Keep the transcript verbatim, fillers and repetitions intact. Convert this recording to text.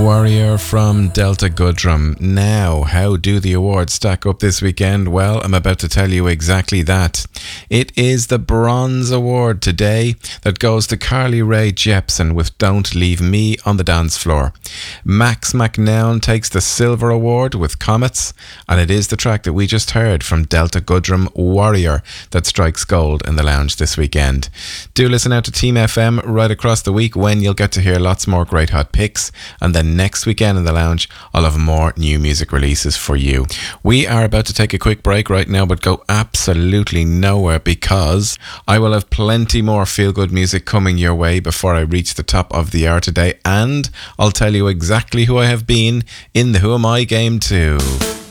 Warrior from Delta Goodrum. Now, how do the awards stack up this weekend? Well, I'm about to tell you exactly that. It is the Bronze Award today that goes to Carly Rae Jepsen with Don't Leave Me on the Dance Floor. Max McNown takes the Silver Award with Comets, and it is the track that we just heard from Delta Goodrum, Warrior, that strikes gold in the lounge this weekend. Do listen out to Team F M right across the week when you'll get to hear lots more great hot picks, and then next weekend in the lounge I'll have more new music releases for you. We are about to take a quick break right now, but go absolutely nowhere, because I will have plenty more feel-good music coming your way before I reach the top of the hour today, and I'll tell you exactly who I have been in the Who Am I game too.